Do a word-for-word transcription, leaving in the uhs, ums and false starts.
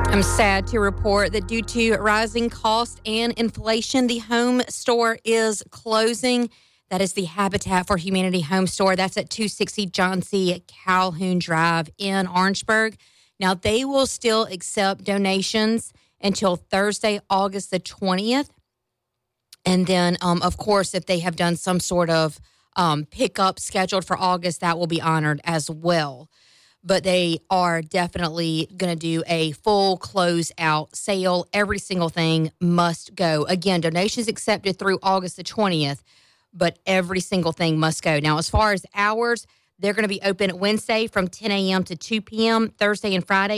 I'm sad to report that due to rising cost and inflation, the home store is closing. That is the Habitat for Humanity home store. That's at two sixty John C. Calhoun Drive in Orangeburg. Now, they will still accept donations until Thursday, August the twentieth. And then, um, of course, if they have done some sort of um, pickup scheduled for August, that will be honored as well. But they are definitely going to do a full closeout sale. Every single thing must go. Again, donations accepted through August the twentieth, but every single thing must go. Now, as far as hours, they're going to be open Wednesday from ten a.m. to two p.m., Thursday and Friday